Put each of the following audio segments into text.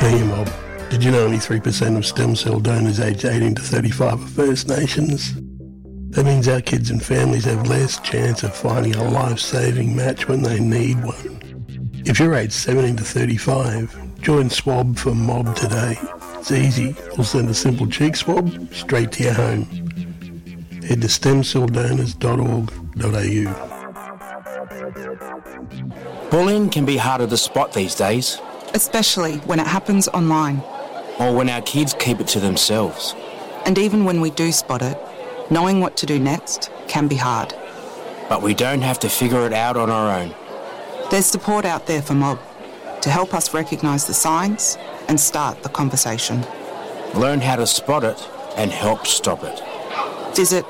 Hey Mob, did you know only 3% of stem cell donors aged 18 to 35 are First Nations? That means our kids and families have less chance of finding a life-saving match when they need one. If you're aged 17 to 35, join Swab for Mob today. It's easy. We'll send a simple cheek swab straight to your home. Head to stemcelldonors.org.au. Bullying can be harder to spot these days. Especially when it happens online. Or when our kids keep it to themselves. And even when we do spot it, knowing what to do next can be hard. But we don't have to figure it out on our own. There's support out there for Mob to help us recognise the signs and start the conversation. Learn how to spot it and help stop it. Visit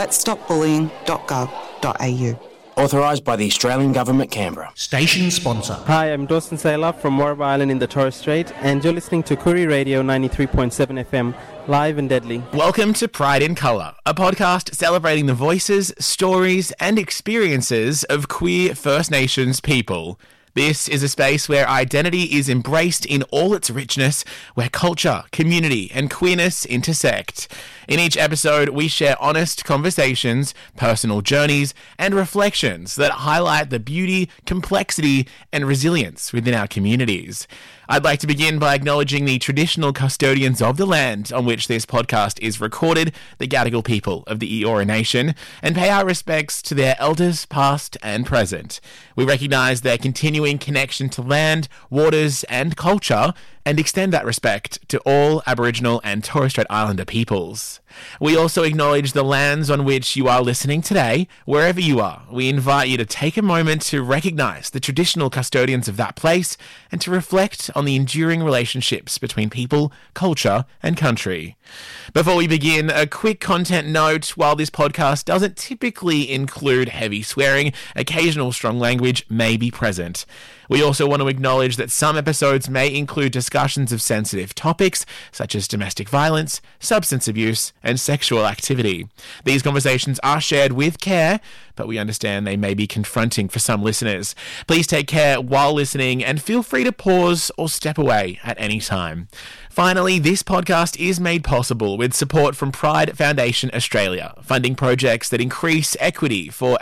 letsstopbullying.gov.au. Authorised by the Australian Government, Canberra. Station sponsor. Hi, I'm Dawson Saylor from Moraba Island in the Torres Strait, and you're listening to Koori Radio 93.7 FM, live and deadly. Welcome to Pride in Colour, a podcast celebrating the voices, stories and experiences of queer First Nations people. This is a space where identity is embraced in all its richness, where culture, community and queerness intersect. In each episode, we share honest conversations, personal journeys and reflections that highlight the beauty, complexity and resilience within our communities. I'd like to begin by acknowledging the traditional custodians of the land on which this podcast is recorded, the Gadigal people of the Eora Nation, and pay our respects to their elders past and present. We recognise their continuing connection to land, waters and culture, and extend that respect to all Aboriginal and Torres Strait Islander peoples. We also acknowledge the lands on which you are listening today, wherever you are. We invite you to take a moment to recognise the traditional custodians of that place and to reflect on the enduring relationships between people, culture and country. Before we begin, a quick content note. While this podcast doesn't typically include heavy swearing, occasional strong language may be present. We also want to acknowledge that some episodes may include discussions of sensitive topics such as domestic violence, substance abuse, and sexual activity. These conversations are shared with care, but we understand they may be confronting for some listeners. Please take care while listening and feel free to pause or step away at any time. Finally, this podcast is made possible with support from Pride Foundation Australia, funding projects that increase equity for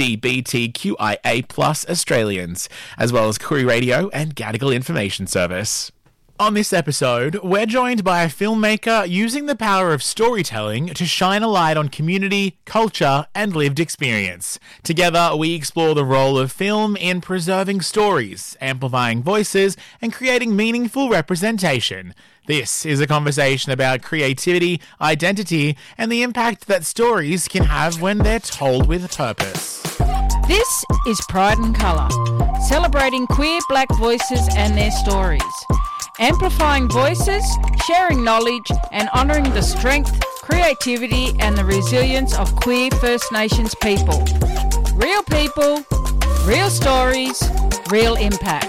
LGBTQIA+ Australians, as well as Koori Radio and Gadigal Information Service. On this episode, we're joined by a filmmaker using the power of storytelling to shine a light on community, culture, and lived experience. Together, we explore the role of film in preserving stories, amplifying voices, and creating meaningful representation. This is a conversation about creativity, identity, and the impact that stories can have when they're told with purpose. This is Pride in Colour, celebrating queer black voices and their stories. Amplifying voices, sharing knowledge, and honouring the strength, creativity, and the resilience of queer First Nations people. Real people, real stories, real impact.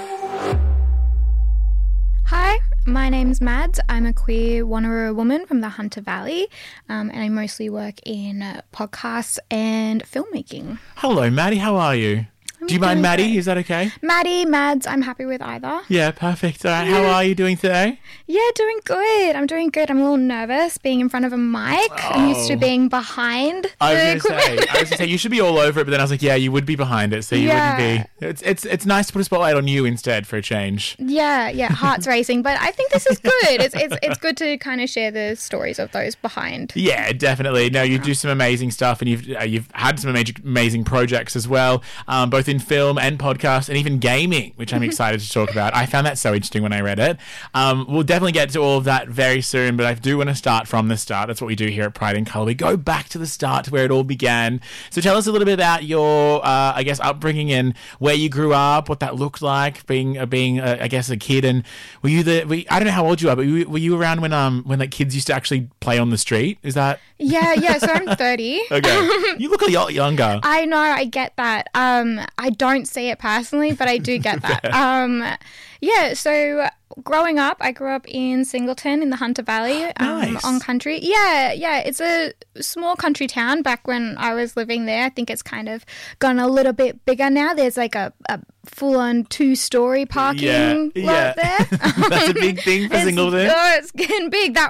Hi, my name's Mads. I'm a queer Wanneroo woman from the Hunter Valley, and I mostly work in podcasts and filmmaking. Hello, Maddie. How are you? Do you mind Maddie? Great. Is that okay? Maddie, Mads, I'm happy with either. Yeah, perfect. All right, how are you doing today? Yeah, doing good. I'm doing good. I'm a little nervous being in front of a mic. Oh. I'm used to being behind I was going to say, you should be all over it, but then I was like, yeah, you would be behind it, so you wouldn't be. It's nice to put a spotlight on you instead for a change. Yeah, heart's racing, but I think this is good. It's good to kind of share the stories of those behind. Yeah, definitely. No, you do some amazing stuff, and you've had some amazing projects as well, both in film and podcast and even gaming, which I'm excited to talk about. I found that so interesting when I read it. We'll definitely get to all of that very soon, but I do want to start from the start. That's what we do here at Pride in Colour. We go back to the start, to where it all began. So tell us a little bit about your, upbringing and where you grew up, what that looked like, being a kid. And I don't know how old you are, but were you around when like kids used to actually play on the street? Is that? Yeah. So I'm 30. Okay. You look a lot younger. I know. I get that. I don't see it personally, but I do get that. So growing up, I grew up in Singleton in the Hunter Valley, Nice. on country. Yeah. It's a small country town. Back when I was living there, I think it's kind of gone a little bit bigger now. There's like a full-on 2-story parking lot there. That's a big thing for Singleton. It's getting big, that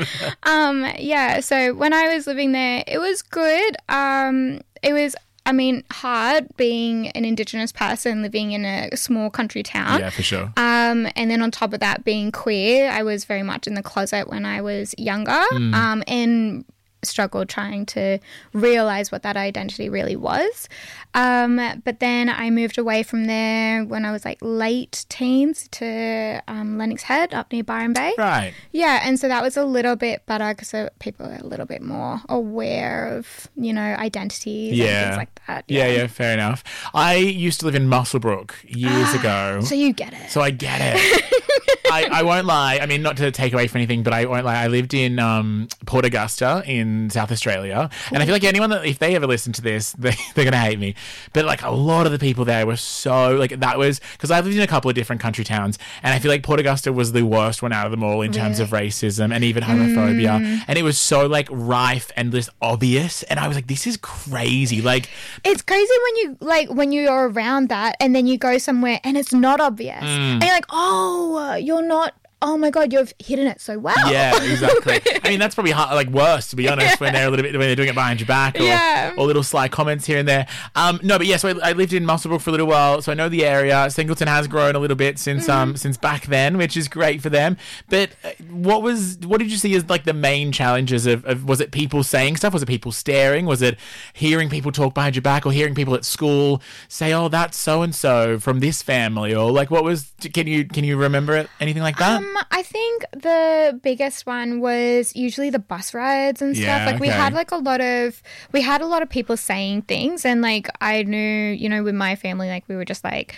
one. So when I was living there, it was good. It was, hard being an Indigenous person living in a small country town. Yeah, for sure. And then on top of that, being queer, I was very much in the closet when I was younger, and struggled trying to realize what that identity really was. But then I moved away from there when I was like late teens to Lennox Head up near Byron Bay. Right. Yeah, and so that was a little bit better because people are a little bit more aware of, identities and things like that. Yeah, fair enough. I used to live in Muswellbrook years ago. So you get it. So I get it. I won't lie. I mean, not to take away from anything, but I won't lie. I lived in Port Augusta in South Australia. And I feel like anyone that, if they ever listen to this, they're going to hate me. But like a lot of the people there were so, like that was, because I've lived in a couple of different country towns. And I feel like Port Augusta was the worst one out of them all in terms of racism and even homophobia. And it was so like rife and just obvious. And I was like, this is crazy. Like, it's crazy when you're around that and then you go somewhere and it's not obvious. And you're like, oh, you're not, oh my God, you've hidden it so well. Yeah, exactly. I mean, that's probably worse, to be honest, when they're when they're doing it behind your back or little sly comments here and there. No, but yeah, so I lived in Muswellbrook for a little while, so I know the area. Singleton has grown a little bit since back then, which is great for them. But what did you see as like the main challenges of was it people saying stuff? Was it people staring? Was it hearing people talk behind your back or hearing people at school say, oh, that's so-and-so from this family? Or like, what was, can you remember anything like that? I think the biggest one was usually the bus rides and stuff. Like we had a lot of people saying things, and like I knew, with my family, like we were just like,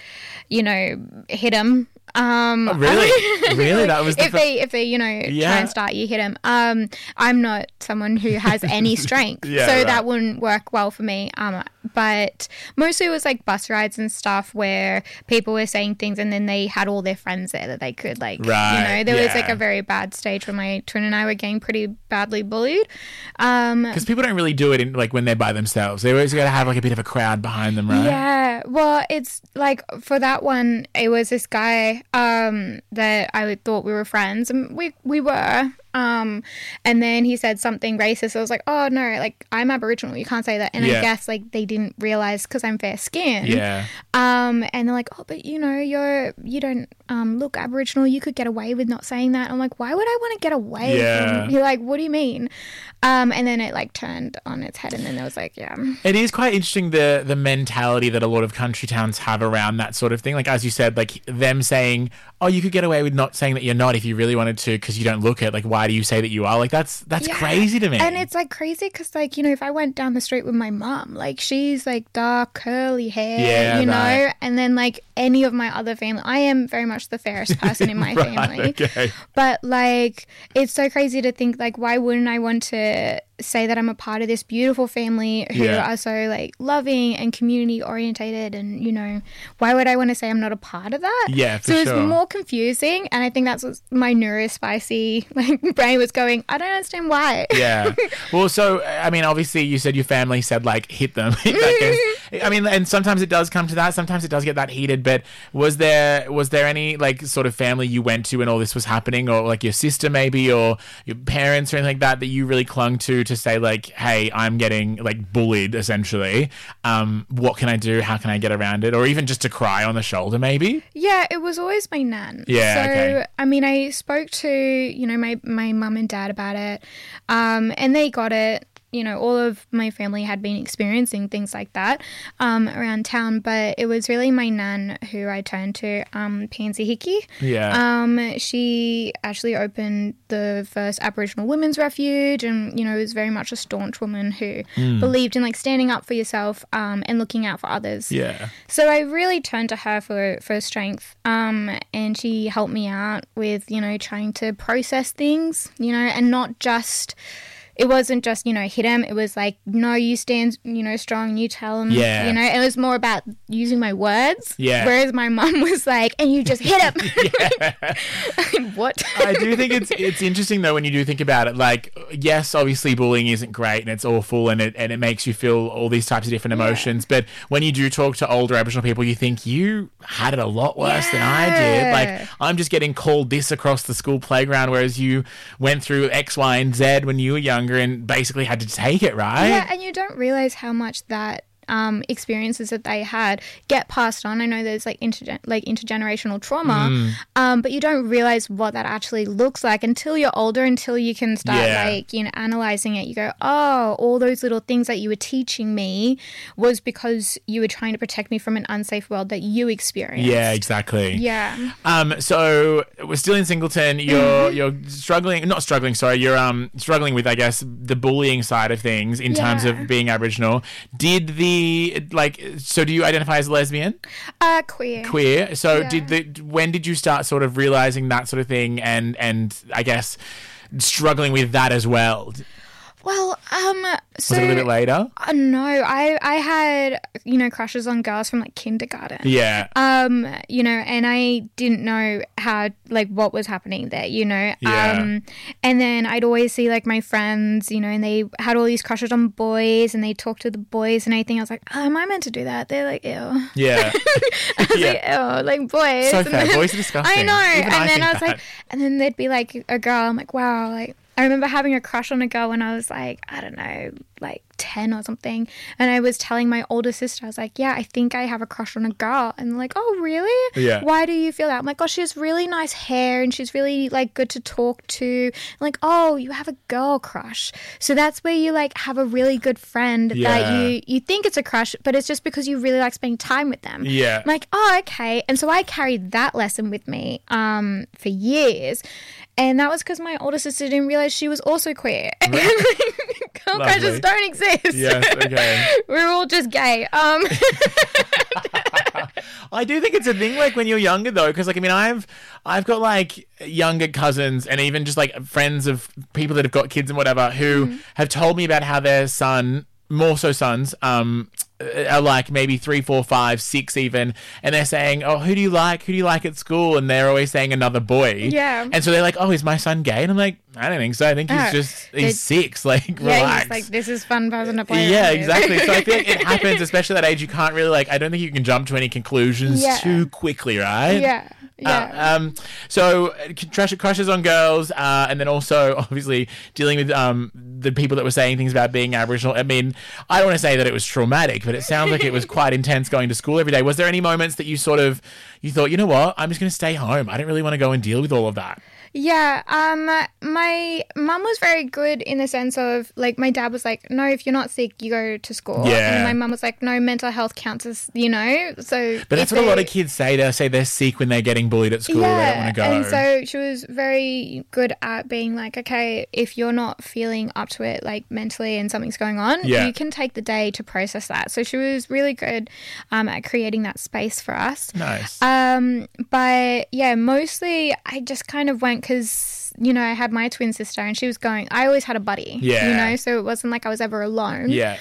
hit them. Really? Really? That was if they try and start you, hit them. I'm not someone who has any strength, that wouldn't work well for me. But mostly it was like bus rides and stuff where people were saying things and then they had all their friends there that they could there was like a very bad stage where my twin and I were getting pretty badly bullied. Because people don't really do it in like when they're by themselves. They always got to have like a bit of a crowd behind them, right? Yeah. Well, it's like for that one, it was this guy that I thought we were friends, and we were. And then he said something racist. I was like, oh no, like I'm Aboriginal, you can't say that. And I guess like they didn't realize because I'm fair skinned. Yeah. And they're like, oh, but you don't look Aboriginal. You could get away with not saying that. I'm like, why would I want to get away? From, you're like, what do you mean? And then it like turned on its head, and then there was like, It is quite interesting the mentality that a lot of country towns have around that sort of thing. Like as you said, like them saying, oh, you could get away with not saying that you're not if you really wanted to because you don't look it. Like why do you say that you are? Like that's crazy to me. And it's like crazy because like if I went down the street with my mum, like she's like dark curly hair, know, and then like any of my other family, I am very much the fairest person in my family. Okay. But like it's so crazy to think like why wouldn't I want to say that I'm a part of this beautiful family who are so like loving and community orientated, and why would I want to say I'm not a part of that? Yeah, for so it's more confusing, and I think that's what my neurospicy like brain was going, I don't understand why. Yeah. Well, so I mean obviously you said your family said like hit them. I mean, and sometimes it does come to that, sometimes it does get that heated, but was there any like sort of family you went to when all this was happening, or like your sister maybe, or your parents or anything like that you really clung to say like, hey, I'm getting like bullied essentially, what can I do, how can I get around it, or even just to cry on the shoulder maybe? Yeah, it was always my nan. So I mean I spoke to my mum and dad about it, and they got it. All of my family had been experiencing things like that around town, but it was really my nan who I turned to, Pansy Hickey. Yeah. She actually opened the first Aboriginal women's refuge, and, was very much a staunch woman who believed in, like, standing up for yourself and looking out for others. Yeah. So I really turned to her for strength, and she helped me out with, trying to process things, and not just it wasn't just, you know, hit him. It was like, no, you stand, you know, strong, you tell him, Yeah. you know. It was more about using my words. Yeah. Whereas my mum was like, and you just hit him. What? I do think it's interesting though when you do think about it. Like, yes, obviously bullying isn't great and it's awful and it makes you feel all these types of different emotions. But when you do talk to older Aboriginal people, you think you had it a lot worse than I did. Like, I'm just getting called this across the school playground, whereas you went through X, Y, and Z when you were younger and basically had to take it, right? Yeah, and you don't realize how much that experiences that they had get passed on. I know there's like intergenerational trauma, but you don't realize what that actually looks like until you're older, until you can start like, you know, analyzing it. You go, oh, all those little things that you were teaching me was because you were trying to protect me from an unsafe world that you experienced. Yeah, exactly. Yeah. So we're still in Singleton. You're struggling with, I guess, the bullying side of things in terms of being Aboriginal. So do you identify as a lesbian? Queer. So when did you start sort of realizing that sort of thing and I guess struggling with that as well? Well, was it a little bit later? No, I had, you know, crushes on girls from like kindergarten. Yeah. You know, and I didn't know what was happening there, you know. Yeah. And then I'd always see like my friends, you know, and they had all these crushes on boys and they talked to the boys and everything. I was like, oh, am I meant to do that? They're like, ew. Yeah. I was like, ew, like boys. So fair. Boys are disgusting. I know. Even and then I was that. like, and then there'd be like a girl. I'm like, wow, like. I remember having a crush on a girl when I was like, I don't know, like 10 or something. And I was telling my older sister, I was like, yeah, I think I have a crush on a girl. And they're like, oh, really? Yeah. Why do you feel that? I'm like, oh, she has really nice hair and she's really like good to talk to. I'm like, oh, you have a girl crush. So that's where you like have a really good friend that you think it's a crush, but it's just because you really like spending time with them. Yeah. I'm like, oh, okay. And so I carried that lesson with me for years. And that was because my older sister didn't realize she was also queer. Girl crushes don't exist. Yes, okay. We're all just gay. I do think it's a thing, like, when you're younger, though, because, like, I mean, I've got, like, younger cousins and even just, like, friends of people that have got kids and whatever who have told me about how their son, more so sons, are like maybe 3, 4, 5, 6 even, and they're saying, oh, who do you like at school? And they're always saying another boy. Yeah. And so they're like, oh, is my son gay? And I'm like, I don't think so. I think he's 6. Like, relax. He's like, this is fun person to play Yeah, with. exactly. So I feel like it happens, especially at that age. You can't really, like, I don't think you can jump to any conclusions too quickly, right? Yeah. Yeah. So crushes on girls, and then also obviously dealing with the people that were saying things about being Aboriginal. I mean, I don't want to say that it was traumatic, but it sounds like it was quite intense going to school every day. Was there any moments that you thought, you know what, I'm just going to stay home. I don't really want to go and deal with all of that? Yeah, my mum was very good in the sense of, like, my dad was like, no, if you're not sick, you go to school. Yeah. And my mum was like, no, mental health counts as, you know, so... But that's what a lot of kids say. They say they're sick when they're getting bullied at school. They don't want to go. And so she was very good at being like, okay, if you're not feeling up to it, like, mentally and something's going on, you can take the day to process that. So she was really good at creating that space for us. Nice. But, yeah, mostly I just kind of went because, you know, I had my twin sister and she was going, I always had a buddy, you know, so it wasn't like I was ever alone. Yeah.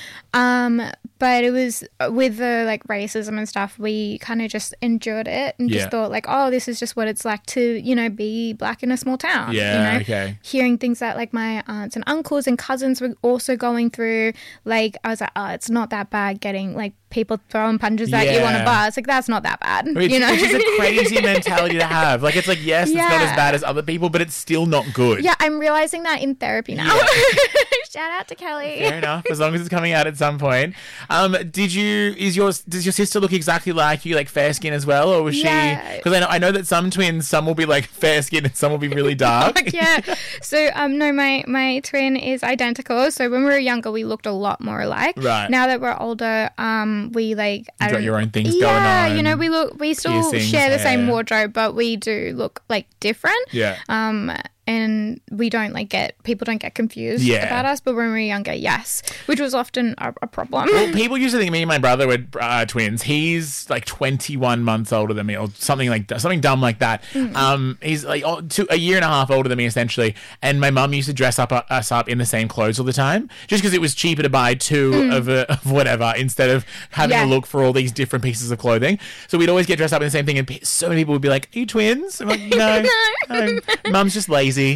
But it was with the, like, racism and stuff, we kind of just endured it and just thought, like, oh, this is just what it's like to, you know, be black in a small town. Yeah, you know? okay. Hearing things that, like, my aunts and uncles and cousins were also going through, like, I was like, oh, it's not that bad getting, like, people throwing punches at you on a bus. Like, that's not that bad, you know? Which is a crazy mentality to have. Like, it's like, yes, it's not as bad as other people, but it's still not good. Yeah, I'm realizing that in therapy now. Shout out to Kelly. Fair enough, as long as it's coming out at some point. Does your sister look exactly like you, like fair skin as well, or was she? Because I know that some twins, some will be like fair skin and some will be really dark. Yeah. So no, my twin is identical. So when we were younger, we looked a lot more alike. Right. Now that we're older, we like. You got your own things going on. Yeah, you know, we still share the same wardrobe, but we do look like different. Yeah. and we don't people don't get confused about us, but when we were younger, yes, which was often a problem. Well, people used to think me and my brother were twins. He's like 21 months older than me, or something like that, something dumb like that. He's like a year and a half older than me, essentially. And my mum used to dress us up in the same clothes all the time, just because it was cheaper to buy two of whatever instead of having to look for all these different pieces of clothing. So we'd always get dressed up in the same thing, and so many people would be like, "Are you twins?" I'm like, "No, Mum's just lazy."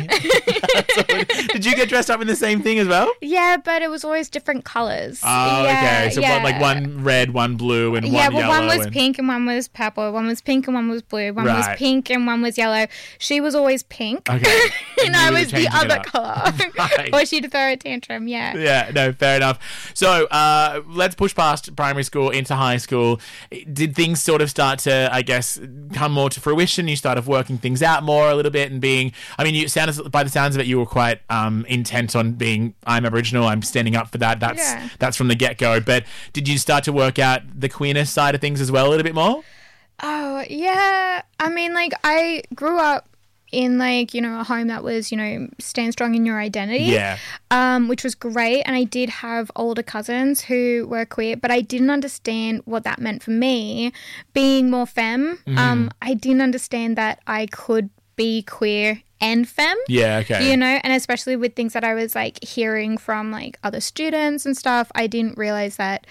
Did you get dressed up in the same thing as well? Yeah, but it was always different colours. Oh, okay. So one red, one blue, and one yellow. Yeah, well, one was pink and one was purple. One was pink and one was blue. One was pink and one was yellow. She was always pink. Okay. And I was the other colour. Right. Or she'd throw a tantrum, yeah. Yeah, no, fair enough. So let's push past primary school into high school. Did things sort of start to, I guess, come more to fruition? You started working things out more a little bit and being, I mean, by the sounds of it, you were quite intent on being, I'm Aboriginal, I'm standing up for that. That's from the get-go. But did you start to work out the queerness side of things as well a little bit more? Oh, yeah. I mean, I grew up in a home that was, stand strong in your identity. Yeah. Which was great. And I did have older cousins who were queer, but I didn't understand what that meant for me. Being more femme, I didn't understand that I could be queer and femme. Yeah, okay. And especially with things that I was hearing from other students and stuff, I didn't realize that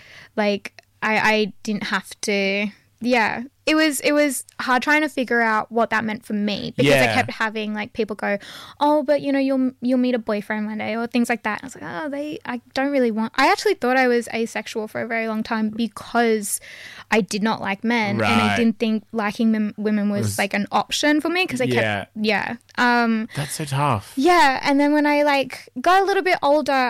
I didn't have to. Yeah. It was hard trying to figure out what that meant for me, because I kept having people go, "Oh, but you'll meet a boyfriend one day," or things like that. And I was like, I don't really want. I actually thought I was asexual for a very long time because I did not like men, and I didn't think liking women was an option for me, because I kept that's so tough. Yeah, and then when I got a little bit older,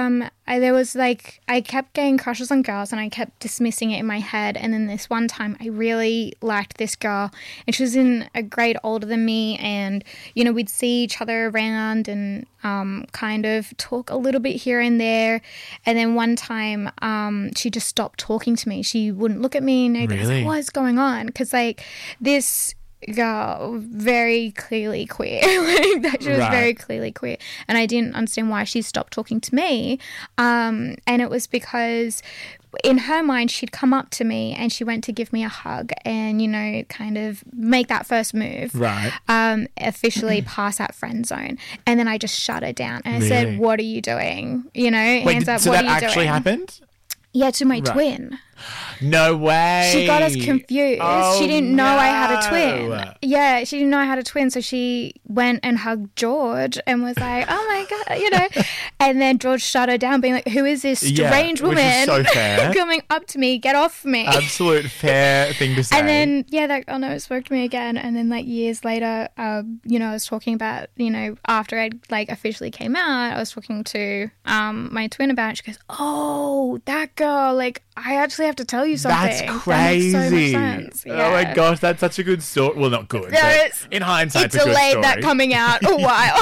I kept getting crushes on girls, and I kept dismissing it in my head. And then this one time, I really liked this girl, and she was in a grade older than me, and we'd see each other around and kind of talk a little bit here and there. And then one time she just stopped talking to me. She wouldn't look at me, and I was like, what's going on? Because this girl very clearly queer, she was very clearly queer, and I didn't understand why she stopped talking to me, and it was because in her mind she'd come up to me and she went to give me a hug and kind of make that first move, officially pass that friend zone, and then I just shut her down and I said, "What are you doing?" Hands up. So what that are you actually doing? happened? Yeah, to my twin. No way. She got us confused. Oh, she didn't know I had a twin. Yeah, she didn't know I had a twin, so she went and hugged George and was like, "Oh my God," And then George shut her down, being like, "Who is this strange woman which is so fair. coming up to me? Get off me!" Absolute fair thing to say. And then, oh no, it spoke to me again. And then years later, I was talking about, after I'd officially came out, I was talking to my twin about it. She goes, "Oh, that girl, I actually have to tell you something." That's crazy. That makes so much sense. Yeah. Oh my gosh, that's such a good story. Well, not good. But in hindsight, it's a good story. It delayed that coming out a while.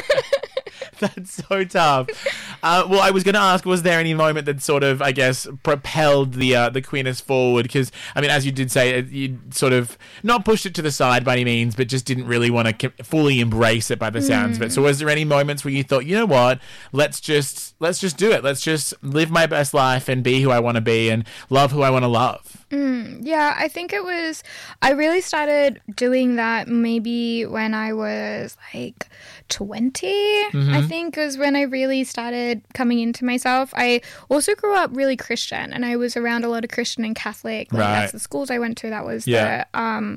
That's so tough. Well, I was going to ask, was there any moment that sort of, I guess, propelled the queerness forward? Because, I mean, as you did say, you sort of not pushed it to the side by any means, but just didn't really want to fully embrace it by the sounds of it. So was there any moments where you thought, you know what, let's just do it. Let's just live my best life and be who I want to be and love who I want to love? Yeah, I think I really started doing that maybe when I was 20, I think, was when I really started coming into myself. I also grew up really Christian, and I was around a lot of Christian and Catholic. That's the schools I went to. That was the,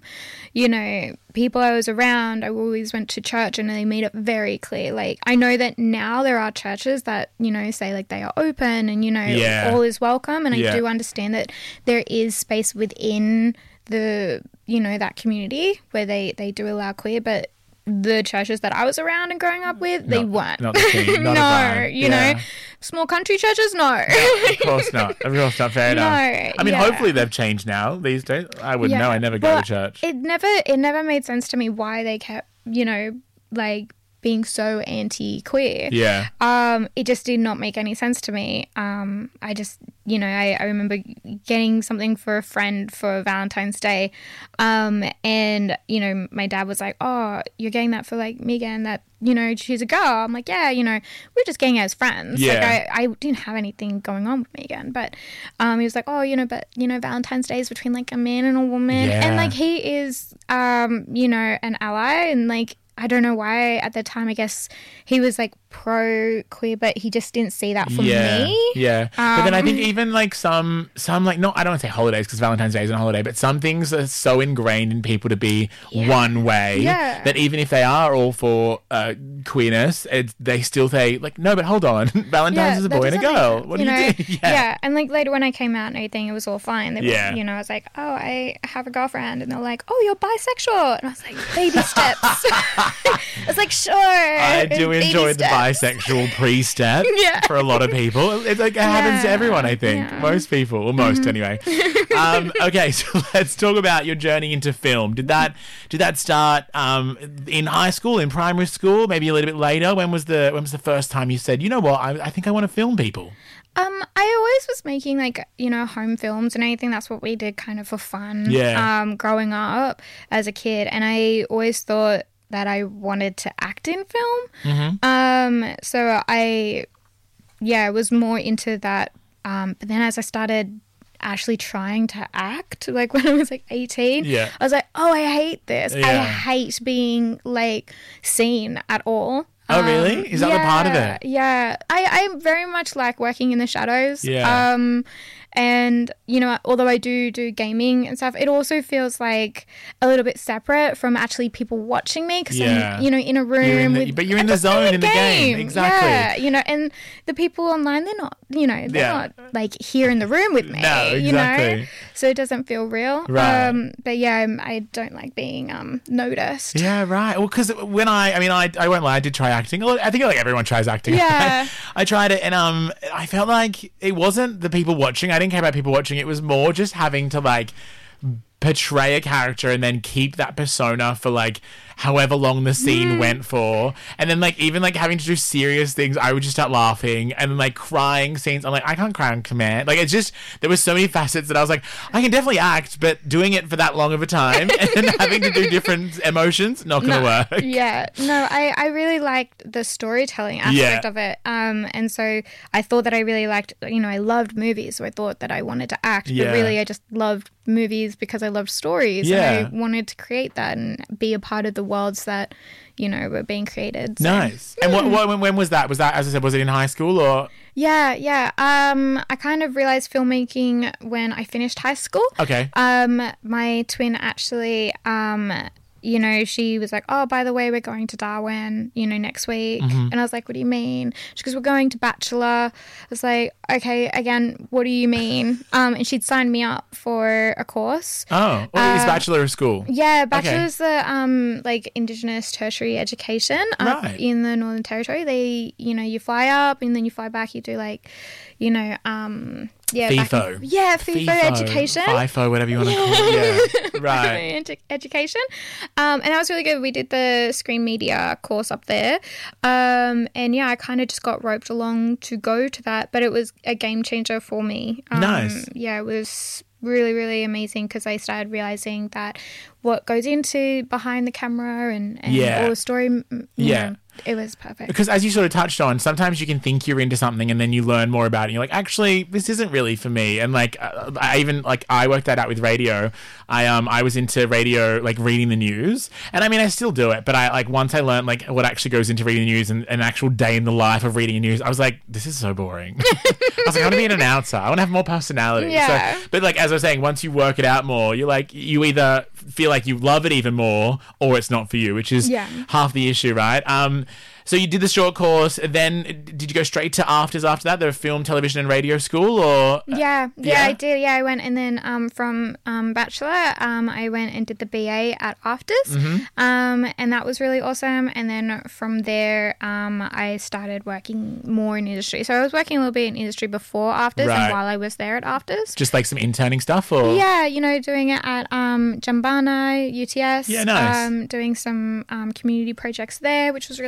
people I was around. I always went to church, and they made it very clear. I know that now there are churches that, say they are open and, all is welcome. And I do understand that there is space within the, that community where they do allow queer, but the churches that I was around and growing up with, they weren't. Not the thing. Not know, small country churches, no. Of course not. Of course not. Fair enough. I mean, hopefully they've changed now these days. I wouldn't know. I never go to church. It never made sense to me why they kept, being so anti-queer. Yeah. It just did not make any sense to me. I just you know, I remember getting something for a friend for Valentine's Day. And, you know, my dad was like, oh, you're getting that for like Megan, that, you know, she's a girl. I'm like, yeah, you know, we're just getting as friends. Yeah. Like I didn't have anything going on with Megan, but he was like, oh, you know, but, you know, Valentine's Day is between like a man and a woman. Yeah. And like he is, you know, an ally, and like, I don't know why at the time, I guess he was like pro queer, but he just didn't see that for me. Yeah. But then I think even like some like, no, I don't want to say holidays because Valentine's Day isn't a holiday, but some things are so ingrained in people to be one way that even if they are all for queerness, they still say like, no, but hold on, Valentine's is a boy and a girl. What do you do? Yeah. And like later when I came out and everything, it was all fine. They were, you know, I was like, oh, I have a girlfriend, and they're like, oh, you're bisexual, and I was like, baby steps. I was like, sure. I do enjoy the bisexual pre-step for a lot of people. It's like it happens to everyone, I think. Most people, or most anyway. Okay, so let's talk about your journey into film. Did that start in high school, in primary school, maybe a little bit later? When was the first time you said, you know what, I think I want to film people? I always was making like, you know, home films and anything. That's what we did kind of for fun. Growing up as a kid, and I always thought that I wanted to act in film. So I was more into that. But then as I started actually trying to act, like when I was like 18, I was like, oh, I hate this. I hate being like seen at all. Oh, really? Is that the part of it? Yeah. I very much like working in the shadows. And, you know, although I do gaming and stuff, it also feels like a little bit separate from actually people watching me because I'm, you know, in a room. But you're in the zone in the game. Exactly. Yeah, you know, and the people online, they're not, you know, they're not like here in the room with me. No, exactly. You know? So it doesn't feel real. Right. But yeah, I don't like being noticed. Yeah, right. Well, because when I won't lie, I did try acting. I think like everyone tries acting. Yeah. I tried it, and I felt like it wasn't the people watching. I didn't care about people watching. It was more just having to like portray a character and then keep that persona for like however long the scene went for, and then like even like having to do serious things, I would just start laughing, and then like crying scenes, I'm like, I can't cry on command. Like it's just, there was so many facets that I was like, I can definitely act, but doing it for that long of a time and then having to do different emotions, not gonna work. I really liked the storytelling aspect of it, and so I thought that I really liked, you know, I loved movies, so I thought that I wanted to act, but really I just loved movies because I loved stories, and I wanted to create that and be a part of the worlds that, you know, were being created. So. Nice. And when was that? Was that, as I said, was it in high school or? Yeah. I kind of realized filmmaking when I finished high school. Okay. My twin actually, you know, she was like, oh, by the way, we're going to Darwin, you know, next week. And I was like, what do you mean? She goes, we're going to Bachelor. I was like, okay, again, what do you mean? And she'd signed me up for a course. Oh, is Bachelor a school? Yeah, Bachelor's the like Indigenous tertiary education up in the Northern Territory. They, you know, you fly up and then you fly back. You do like, you know, FIFO. FIFO education. FIFO, whatever you want to call it. Yeah, right. Education. And that was really good. We did the screen media course up there. And I kind of just got roped along to go to that, but it was a game changer for me. Nice. Yeah, it was really, really amazing because I started realizing that what goes into behind the camera and all the story, you know, it was perfect. Because as you sort of touched on, sometimes you can think you're into something and then you learn more about it and you're like, actually, this isn't really for me. And like, I worked that out with radio. I was into radio, like reading the news. And I mean, I still do it. But once I learned like what actually goes into reading the news and an actual day in the life of reading the news, I was like, this is so boring. I was like, I want to be an announcer. I want to have more personality. Yeah. So, but like, as I was saying, once you work it out more, you're like, you either feel like you love it even more or it's not for you, which is half the issue, right? So you did the short course, then did you go straight to afters after that, the film, television and radio school, or? Yeah, I did. Yeah, I went and then from Bachelor, I went and did the BA at Afters, and that was really awesome. And then from there, I started working more in industry. So I was working a little bit in industry before Afters and while I was there at Afters. Just like some interning stuff, or? Yeah, you know, doing it at Jumbana, UTS. Yeah, nice. Doing some community projects there, which was really awesome.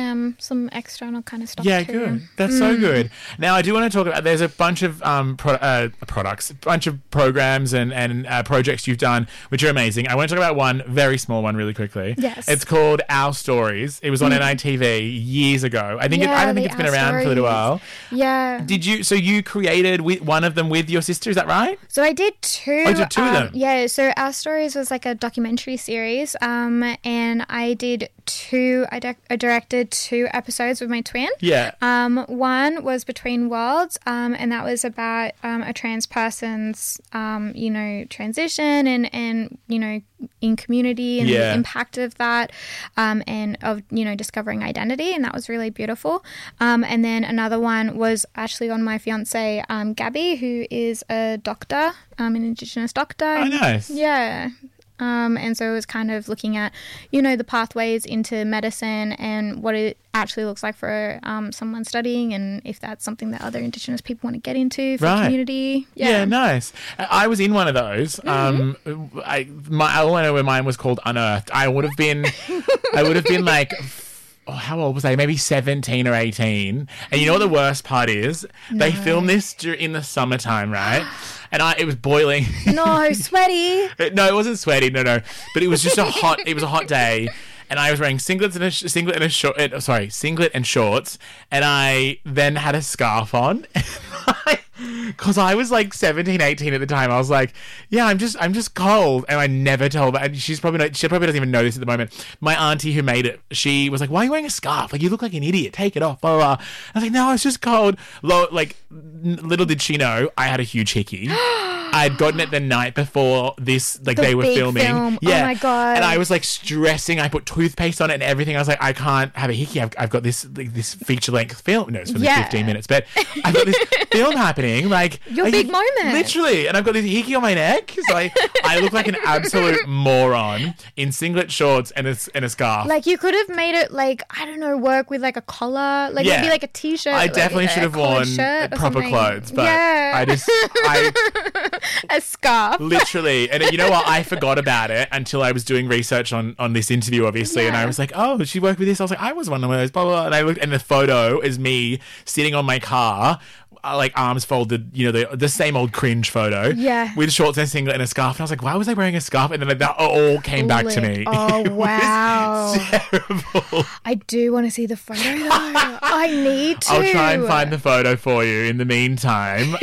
some external kind of stuff Yeah, too. good. That's so good. Now, I do want to talk about, there's a bunch of products, a bunch of programs and projects you've done, which are amazing. I want to talk about one very small one really quickly. Yes. It's called Our Stories. It was on NITV years ago. I don't think it's been around for a little while. Yeah. So you created one of them with your sister, is that right? So I did two. Oh, you did two of them? Yeah, so Our Stories was like a documentary series, and I did two. I directed 2 episodes with my twin. Yeah. One was Between Worlds, and that was about a trans person's, transition and in community and the impact of that, and of discovering identity, and that was really beautiful. And then another one was actually on my fiance Gabby, who is a doctor, an Indigenous doctor. Oh, nice. Yeah. And so it was kind of looking at, the pathways into medicine and what it actually looks like for someone studying, and if that's something that other Indigenous people want to get into for the community. Yeah, nice. I was in one of those. Mm-hmm. All I know where mine was called Unearthed. I would have been like, how old was I? Maybe 17 or 18. And you know what the worst part is? No. They filmed this in the summertime, right? And it was boiling. No, sweaty. No, it wasn't sweaty. No. But it was just a hot day. And I was wearing singlet and shorts. And I then had a scarf on. Because I was like 17, 18 at the time. I was like, yeah, I'm just cold. And I never told her. And she probably doesn't even know this at the moment. My auntie who made it, she was like, why are you wearing a scarf? Like, you look like an idiot. Take it off. Blah, blah, blah. I was like, no, it's just cold. Little did she know, I had a huge hickey. I'd gotten it the night before this, they were filming. Yeah. Oh my God. And I was like stressing. I put toothpaste on it and everything. I was like, I can't have a hickey. I've got this feature length film. No, it's for 15 minutes, but I've got this film happening. Your big moment. Literally. And I've got this hickey on my neck. So I look like an absolute moron in singlet shorts and a scarf. Like, you could have made it, work with like a collar. Maybe like a t-shirt. I definitely should have worn proper clothes. But a scarf. Literally. And you know what? I forgot about it until I was doing research on this interview, obviously. Yeah. And I was like, oh, she worked with this? I was like, I was one of those, blah, blah, blah. And I looked, and the photo is me sitting on my car, arms folded, the same old cringe photo. Yeah. With shorts and a singlet and a scarf. And I was like, why was I wearing a scarf? And then that all came back to me. Oh, wow. Terrible. I do want to see the photo, though. I need to. I'll try and find the photo for you in the meantime.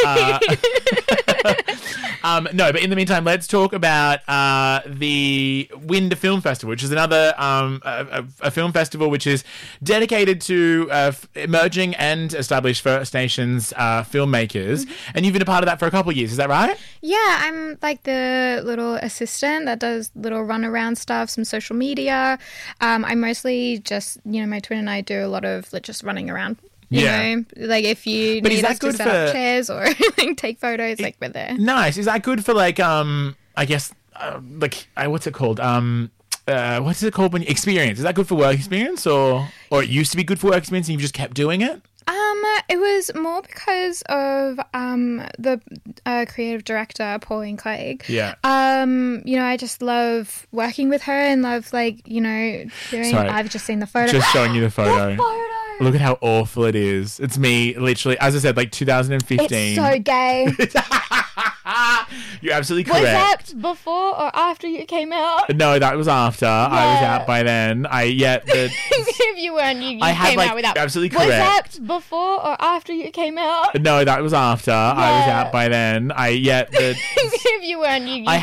No, but in the meantime, let's talk about the Winda Film Festival, which is another a film festival which is dedicated to emerging and established First Nations filmmakers. Mm-hmm. And you've been a part of that for a couple of years, is that right? Yeah, I'm like the little assistant that does little runaround stuff, some social media. I mostly just, my twin and I do a lot of just running around. You know, if you need us to set up chairs or take photos, we're there. Nice. Is that good for I guess, what's it called? What's it called when you experience? Is that good for work experience or it used to be good for work experience and you've just kept doing it? It was more because of the creative director, Pauline Clegg. Yeah. I just love working with her and love doing. Sorry. I've just seen the photo. Just showing you the photo. Look at how awful it is. It's me, literally, as I said, 2015. It's so gay. You're absolutely correct. Was that before or after you came out? No, that was after. Yeah. I was out by then. If you weren't, you came out with that. Absolutely correct. Was that before or after you came out? No, that was after. Yeah. I was out by then. If you weren't, you came